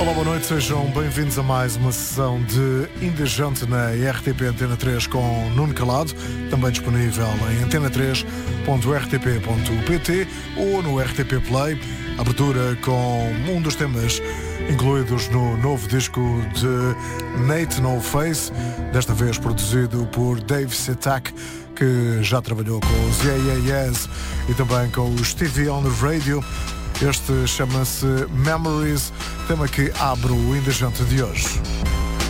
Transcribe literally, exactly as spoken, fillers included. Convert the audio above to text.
Olá, boa noite, sejam bem-vindos a mais uma sessão de Indejante na R T P Antena três com Nuno Calado, também disponível em antena três ponto r t p ponto p t ou no R T P Play. Abertura com um dos temas incluídos no novo disco de Nate No Face, desta vez produzido por Dave Setak, que já trabalhou com os Yeah Yeah Yeahs e também com o Stevie on the Radio. Este chama-se Memories, tema que abre o Indejante de hoje.